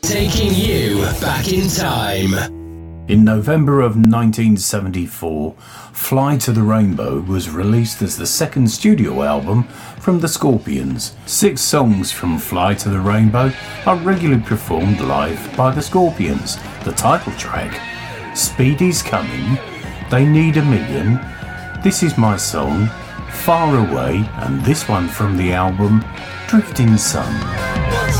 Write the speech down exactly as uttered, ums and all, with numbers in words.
Taking you back in time. In November of nineteen seventy-four, Fly to the Rainbow was released as the second studio album from the Scorpions. Six songs from Fly to the Rainbow are regularly performed live by the Scorpions. The title track, Speedy's Coming, They Need a Million, This Is My Song, Far Away, and this one from the album, Drifting Sun.